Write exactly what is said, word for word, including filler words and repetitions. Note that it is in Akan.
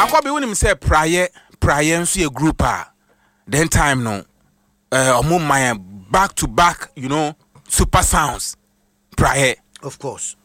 Akwabi wonim say prayer prayer nso a group ah. Then time no uh omo my back to back, you know, super sounds. Prayer. Of course.